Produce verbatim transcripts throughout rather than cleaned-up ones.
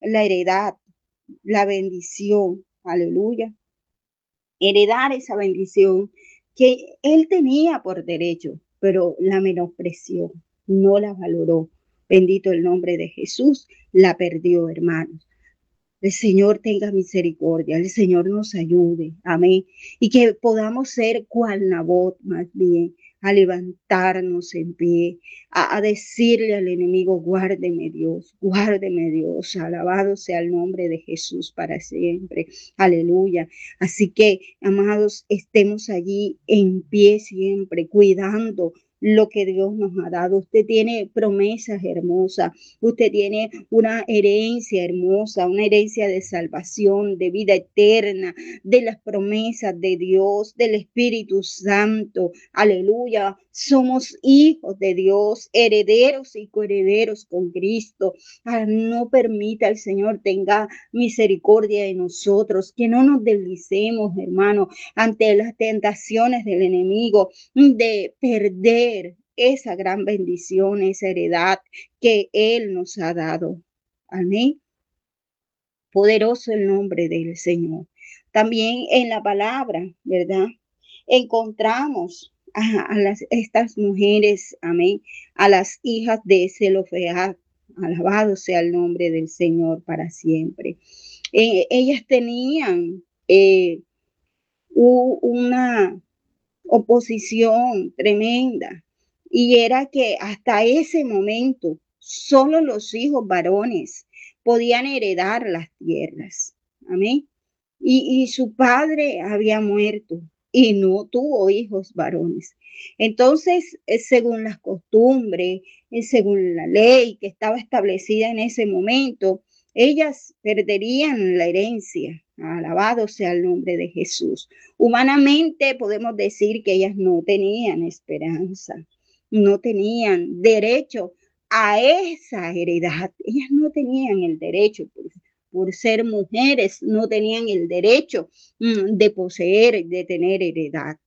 la heredad, la bendición, aleluya, heredar esa bendición que él tenía por derecho, pero la menospreció, no la valoró. Bendito el nombre de Jesús, la perdió, hermanos. El Señor tenga misericordia, el Señor nos ayude, amén. Y que podamos ser cual Nabot, más bien, a levantarnos en pie, a, a decirle al enemigo, guárdeme Dios, guárdeme Dios, alabado sea el nombre de Jesús para siempre, aleluya. Así que, amados, estemos allí en pie siempre, cuidando lo que Dios nos ha dado. Usted tiene promesas hermosas, usted tiene una herencia hermosa, una herencia de salvación, de vida eterna, de las promesas de Dios, del Espíritu Santo. Aleluya. Somos hijos de Dios, herederos y coherederos con Cristo. Ah, no permita el Señor tenga misericordia de nosotros, que no nos deslicemos, hermano, ante las tentaciones del enemigo de perder esa gran bendición, esa heredad que Él nos ha dado. Amén. Poderoso el nombre del Señor. También en la palabra, ¿verdad? Encontramos a, a las, estas mujeres, amén, a las hijas de Zelofead. Alabado sea el nombre del Señor para siempre. Eh, ellas tenían eh, una oposición tremenda. Y era que hasta ese momento solo los hijos varones podían heredar las tierras. Amén. Y, y su padre había muerto y no tuvo hijos varones. Entonces, eh, según las costumbres, eh, según la ley que estaba establecida en ese momento, ellas perderían la herencia. Alabado sea el nombre de Jesús. Humanamente podemos decir que ellas no tenían esperanza, no tenían derecho a esa heredad. Ellas no tenían el derecho, por, por ser mujeres, no tenían el derecho mm, de poseer, de tener heredad.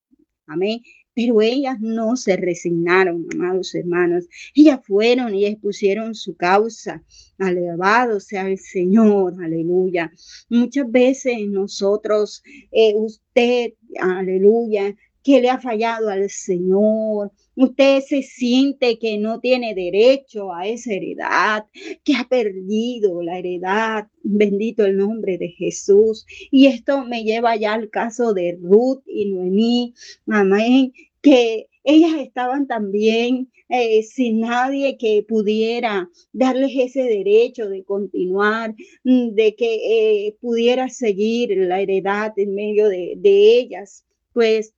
Amén. Pero ellas no se resignaron, amados hermanos. Ellas fueron y expusieron su causa. Alabado sea el Señor, aleluya. Muchas veces nosotros, eh, usted, aleluya, que le ha fallado al Señor. Usted se siente que no tiene derecho a esa heredad, que ha perdido la heredad. Bendito el nombre de Jesús. Y esto me lleva ya al caso de Ruth y Noemí. Amén. Que ellas estaban también eh, sin nadie que pudiera darles ese derecho de continuar, de que eh, pudiera seguir la heredad en medio de, de ellas. Pues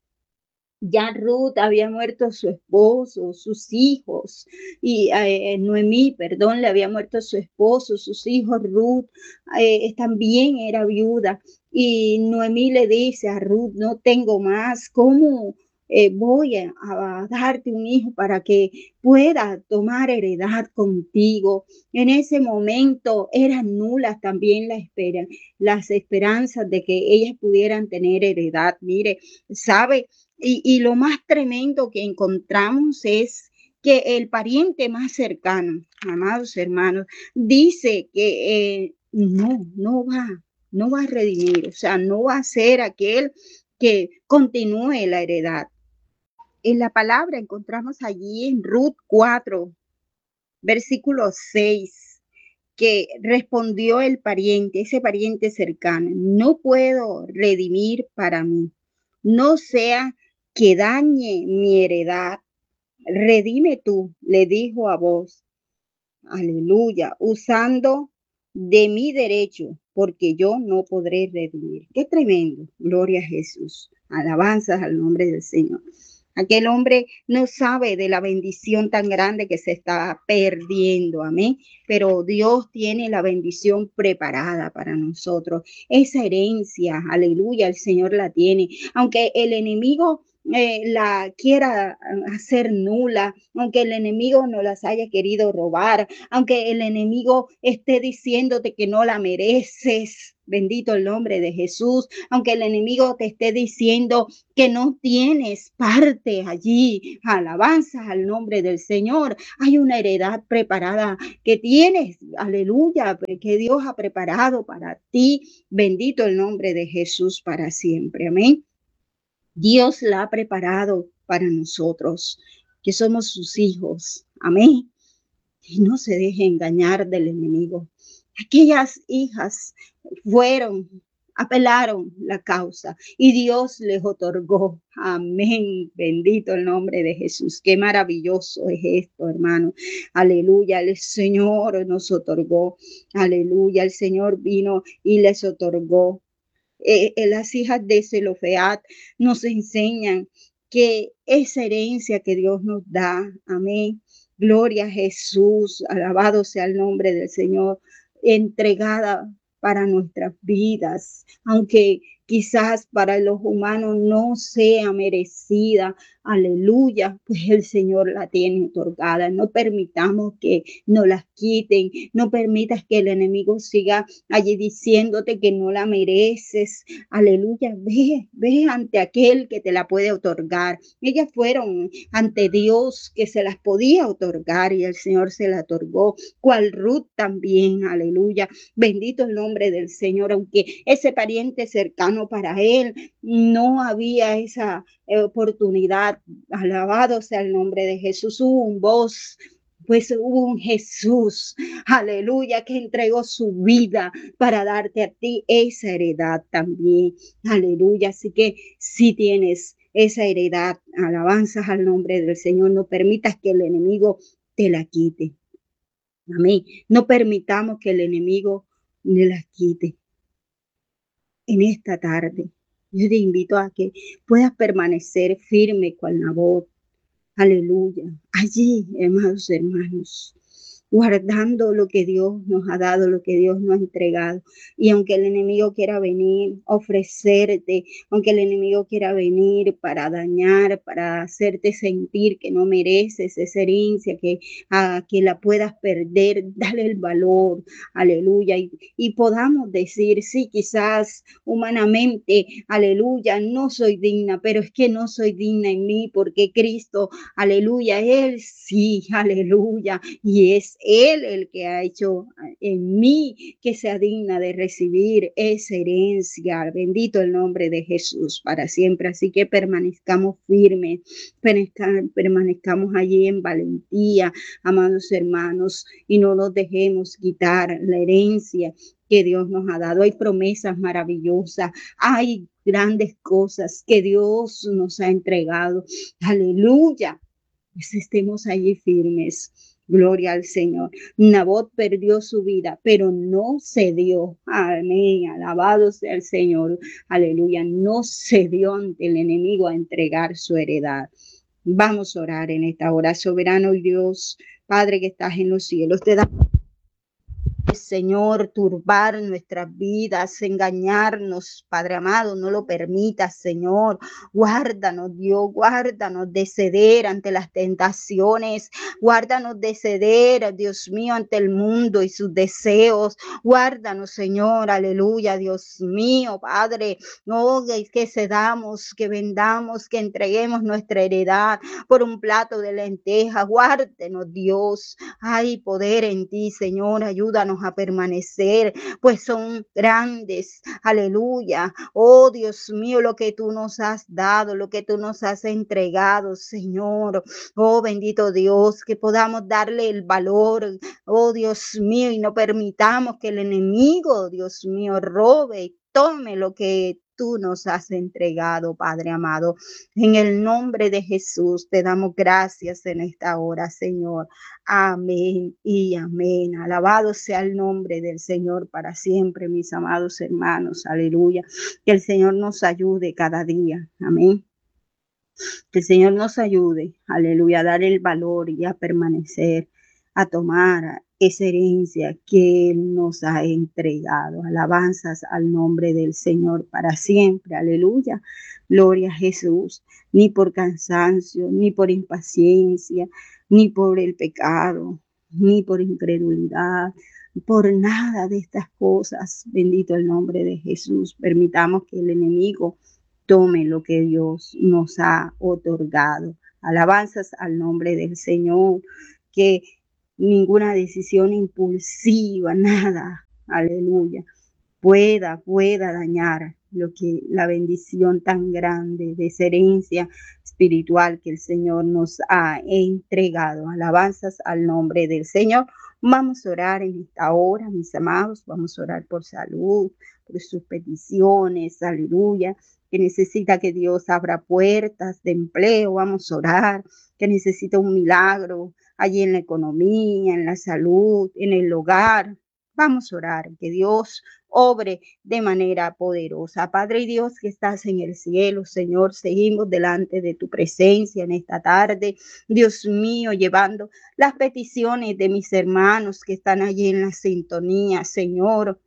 ya Ruth había muerto su esposo, sus hijos, y eh, Noemí, perdón, le había muerto su esposo, sus hijos. Ruth eh, también era viuda, y Noemí le dice a Ruth, no tengo más, ¿cómo eh, voy a, a darte un hijo para que pueda tomar heredad contigo? En ese momento eran nulas también la espera, las esperanzas de que ellas pudieran tener heredad. Mire, ¿sabe? Y, y lo más tremendo que encontramos es que el pariente más cercano, amados hermanos, dice que eh, no, no va, no va a redimir, o sea, no va a ser aquel que continúe la heredad. En la palabra encontramos allí en Ruth cuatro, versículo seis, que respondió el pariente, ese pariente cercano, no puedo redimir para mí, no sea que dañe mi heredad. Redime tú, le dijo a vos, aleluya, usando de mi derecho, porque yo no podré redimir. Qué tremendo, gloria a Jesús, alabanzas al nombre del Señor. Aquel hombre no sabe de la bendición tan grande que se está perdiendo, amén. Pero Dios tiene la bendición preparada para nosotros. Esa herencia, aleluya, el Señor la tiene. Aunque el enemigo eh, la quiera hacer nula, aunque el enemigo no las haya querido robar, aunque el enemigo esté diciéndote que no la mereces. Bendito el nombre de Jesús, aunque el enemigo te esté diciendo que no tienes parte allí, alabanzas al nombre del Señor. Hay una heredad preparada que tienes, aleluya, que Dios ha preparado para ti. Bendito el nombre de Jesús para siempre. Amén. Dios la ha preparado para nosotros, que somos sus hijos. Amén. Y no se deje engañar del enemigo. Aquellas hijas fueron, apelaron la causa y Dios les otorgó. Amén. Bendito el nombre de Jesús. Qué maravilloso es esto, hermano. Aleluya. El Señor nos otorgó. Aleluya. El Señor vino y les otorgó. Eh, eh, las hijas de Zelofeat nos enseñan que esa herencia que Dios nos da, amén, gloria a Jesús, alabado sea el nombre del Señor, entregada para nuestras vidas, aunque quizás para los humanos no sea merecida, aleluya, pues el Señor la tiene otorgada. No permitamos que nos las quiten, no permitas que el enemigo siga allí diciéndote que no la mereces, aleluya, ve, ve ante aquel que te la puede otorgar. Ellas fueron ante Dios que se las podía otorgar y el Señor se la otorgó, cual Ruth también, aleluya, bendito el nombre del Señor, aunque ese pariente cercano para él no había esa oportunidad, alabado sea el nombre de Jesús, hubo un voz, pues hubo un Jesús, aleluya, que entregó su vida para darte a ti esa heredad también, aleluya, así que si tienes esa heredad, alabanzas al nombre del Señor, no permitas que el enemigo te la quite, amén, no permitamos que el enemigo me la quite en esta tarde. Yo te invito a que puedas permanecer firme cual Nabot. Aleluya. Allí, hermanos, hermanos, guardando lo que Dios nos ha dado, lo que Dios nos ha entregado. Y aunque el enemigo quiera venir, ofrecerte, aunque el enemigo quiera venir para dañar, para hacerte sentir que no mereces esa herencia, que, a, que la puedas perder, dale el valor, aleluya. Y, y podamos decir, sí, quizás humanamente, aleluya, no soy digna, pero es que no soy digna en mí porque Cristo, aleluya, Él sí, aleluya, y es Él el que ha hecho en mí que sea digna de recibir esa herencia. Bendito el nombre de Jesús para siempre. Así que permanezcamos firmes, permanezcamos allí en valentía, amados hermanos, y no nos dejemos quitar la herencia que Dios nos ha dado. Hay promesas maravillosas, hay grandes cosas que Dios nos ha entregado. Aleluya. Pues estemos allí firmes. Gloria al Señor. Nabot perdió su vida, pero no cedió. Amén. Alabado sea el Señor. Aleluya. No cedió ante el enemigo a entregar su heredad. Vamos a orar en esta hora. Soberano Dios, Padre que estás en los cielos, te damos, Señor, turbar nuestras vidas, engañarnos, Padre amado, no lo permitas, Señor. Guárdanos, Dios, guárdanos de ceder ante las tentaciones, guárdanos de ceder, Dios mío, ante el mundo y sus deseos. Guárdanos, Señor, aleluya, Dios mío, Padre, no que cedamos, que vendamos, que entreguemos nuestra heredad por un plato de lentejas. Guárdenos, Dios. Hay poder en ti, Señor, ayúdanos a permanecer, pues son grandes, aleluya, oh Dios mío, lo que tú nos has dado, lo que tú nos has entregado, Señor, oh bendito Dios, que podamos darle el valor, oh Dios mío, y no permitamos que el enemigo, Dios mío, robe y tome lo que tú nos has entregado, Padre amado. En el nombre de Jesús te damos gracias en esta hora, Señor. Amén y amén. Alabado sea el nombre del Señor para siempre, mis amados hermanos. Aleluya. Que el Señor nos ayude cada día. Amén. Que el Señor nos ayude, aleluya, a dar el valor y a permanecer, a tomar esa herencia que Él nos ha entregado. Alabanzas al nombre del Señor para siempre. Aleluya. Gloria a Jesús. Ni por cansancio, ni por impaciencia, ni por el pecado, ni por incredulidad, por nada de estas cosas. Bendito el nombre de Jesús. Permitamos que el enemigo tome lo que Dios nos ha otorgado. Alabanzas al nombre del Señor. Que ninguna decisión impulsiva, nada, aleluya, pueda, pueda dañar lo que la bendición tan grande de esa herencia espiritual que el Señor nos ha entregado. Alabanzas al nombre del Señor. Vamos a orar en esta hora, mis amados, vamos a orar por salud, por sus peticiones, aleluya, que necesita que Dios abra puertas de empleo, vamos a orar, que necesita un milagro allí en la economía, en la salud, en el hogar. Vamos a orar, que Dios obre de manera poderosa. Padre y Dios que estás en el cielo, Señor, seguimos delante de tu presencia en esta tarde. Dios mío, llevando las peticiones de mis hermanos que están allí en la sintonía, Señor.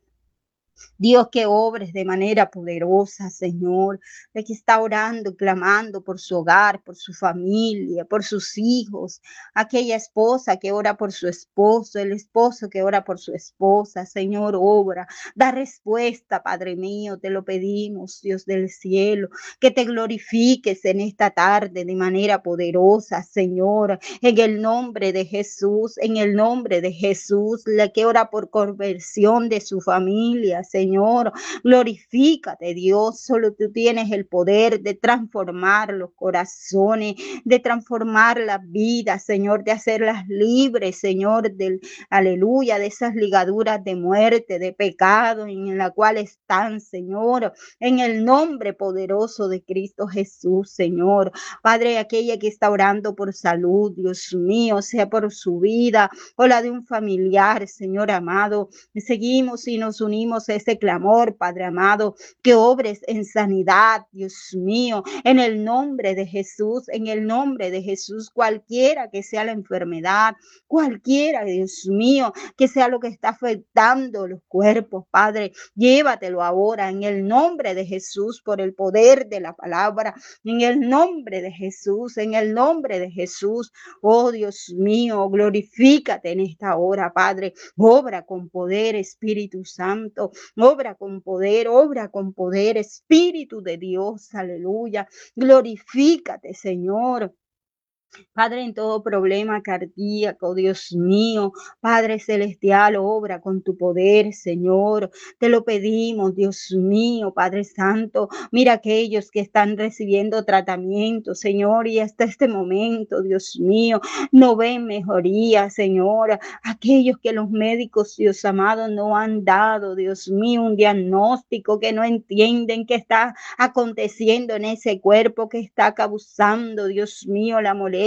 Dios, que obres de manera poderosa, Señor, de que está orando, clamando por su hogar, por su familia, por sus hijos, aquella esposa que ora por su esposo, el esposo que ora por su esposa, Señor, obra, da respuesta, Padre mío, te lo pedimos, Dios del cielo, que te glorifiques en esta tarde de manera poderosa, Señor, en el nombre de Jesús, en el nombre de Jesús, la que ora por conversión de su familia, Señor, glorifícate, Dios, solo tú tienes el poder de transformar los corazones, de transformar las vidas, Señor, de hacerlas libres, Señor, del aleluya, de esas ligaduras de muerte, de pecado en la cual están, Señor, en el nombre poderoso de Cristo Jesús, Señor. Padre, aquella que está orando por salud, Dios mío, sea por su vida o la de un familiar, Señor amado, seguimos y nos unimos a ese clamor, Padre amado, que obres en sanidad, Dios mío, en el nombre de Jesús, en el nombre de Jesús, cualquiera que sea la enfermedad, cualquiera, Dios mío, que sea lo que está afectando los cuerpos, Padre, llévatelo ahora en el nombre de Jesús, por el poder de la palabra, en el nombre de Jesús, en el nombre de Jesús. Oh Dios mío, glorifícate en esta hora, Padre, obra con poder, Espíritu Santo, obra con poder, obra con poder, Espíritu de Dios, aleluya, glorifícate, Señor. Padre, en todo problema cardíaco, Dios mío, Padre celestial, obra con tu poder, Señor. Te lo pedimos, Dios mío, Padre Santo. Mira aquellos que están recibiendo tratamiento, Señor, y hasta este momento, Dios mío, no ven mejoría, Señor. Aquellos que los médicos, Dios amado, no han dado, Dios mío, un diagnóstico, que no entienden qué está aconteciendo en ese cuerpo, que está causando, Dios mío, la molestia.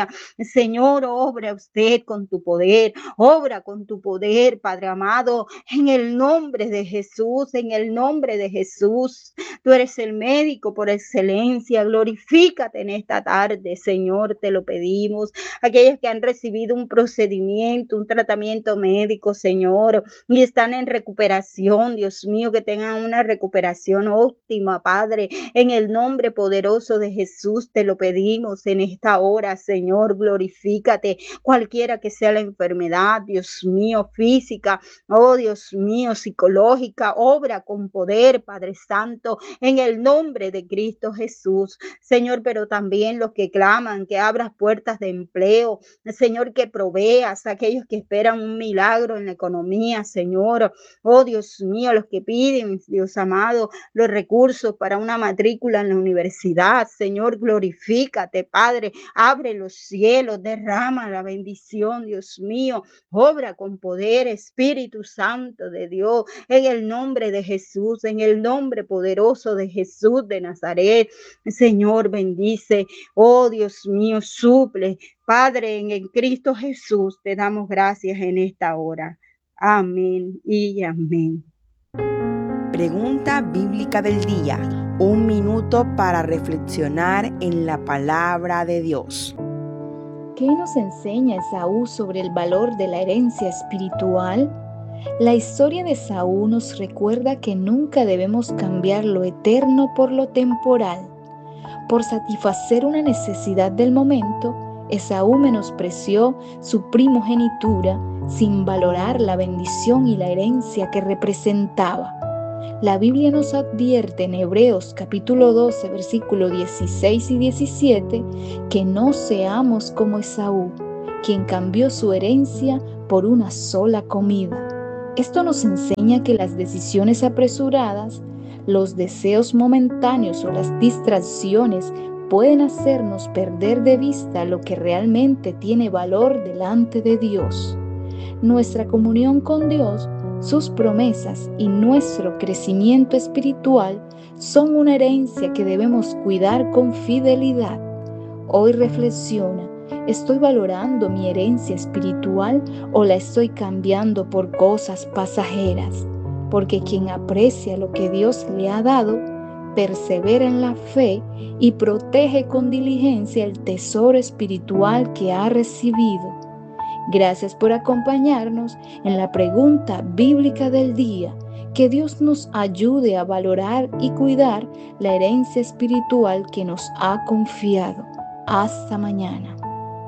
Señor, obra usted con tu poder, obra con tu poder, Padre amado, en el nombre de Jesús, en el nombre de Jesús. Tú eres el médico por excelencia, glorifícate en esta tarde, Señor, te lo pedimos. Aquellos que han recibido un procedimiento, un tratamiento médico, Señor, y están en recuperación, Dios mío, que tengan una recuperación óptima, Padre, en el nombre poderoso de Jesús te lo pedimos en esta hora, Señor, glorifícate, cualquiera que sea la enfermedad, Dios mío, física, oh Dios mío, psicológica, obra con poder, Padre Santo, en el nombre de Cristo Jesús, Señor, pero también los que claman, que abras puertas de empleo, Señor, que proveas a aquellos que esperan un milagro en la economía, Señor, oh Dios mío, los que piden, Dios amado, los recursos para una matrícula en la universidad, Señor, glorifícate, Padre, abre los cielos, derrama la bendición, Dios mío, obra con poder, Espíritu Santo de Dios, en el nombre de Jesús, en el nombre poderoso de Jesús de Nazaret, Señor, bendice, oh Dios mío, suple, Padre, en el Cristo Jesús, te damos gracias en esta hora. Amén y amén. Pregunta bíblica del día. Un minuto para reflexionar en la palabra de Dios. ¿Qué nos enseña Esaú sobre el valor de la herencia espiritual? La historia de Esaú nos recuerda que nunca debemos cambiar lo eterno por lo temporal. Por satisfacer una necesidad del momento, Esaú menospreció su primogenitura sin valorar la bendición y la herencia que representaba. La Biblia nos advierte en Hebreos capítulo doce, versículos dieciséis y diecisiete, que no seamos como Esaú, quien cambió su herencia por una sola comida. Esto nos enseña que las decisiones apresuradas, los deseos momentáneos o las distracciones pueden hacernos perder de vista lo que realmente tiene valor delante de Dios. Nuestra comunión con Dios, sus promesas y nuestro crecimiento espiritual son una herencia que debemos cuidar con fidelidad. Hoy reflexiona, ¿estoy valorando mi herencia espiritual o la estoy cambiando por cosas pasajeras? Porque quien aprecia lo que Dios le ha dado, persevera en la fe y protege con diligencia el tesoro espiritual que ha recibido. Gracias por acompañarnos en la pregunta bíblica del día. Que Dios nos ayude a valorar y cuidar la herencia espiritual que nos ha confiado. Hasta mañana.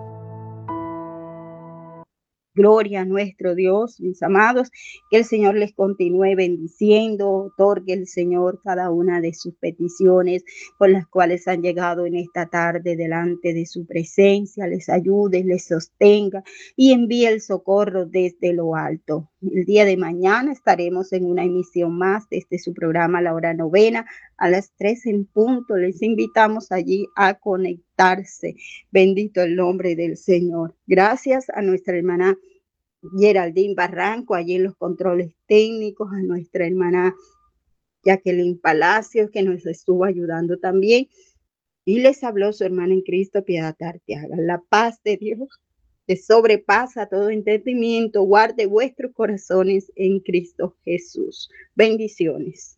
Gloria a nuestro Dios, mis amados, que el Señor les continúe bendiciendo, otorgue el Señor cada una de sus peticiones por las cuales han llegado en esta tarde delante de su presencia, les ayude, les sostenga y envíe el socorro desde lo alto. El día de mañana estaremos en una emisión más de este su programa La Hora Novena a las tres en punto. Les invitamos allí a conectarse. Bendito el nombre del Señor. Gracias a nuestra hermana Geraldine Barranco, allí en los controles técnicos, a nuestra hermana Jacqueline Palacios, que nos estuvo ayudando también. Y les habló su hermana en Cristo, Piedad Arteaga. La paz de Dios, que sobrepasa todo entendimiento, guarde vuestros corazones en Cristo Jesús. Bendiciones.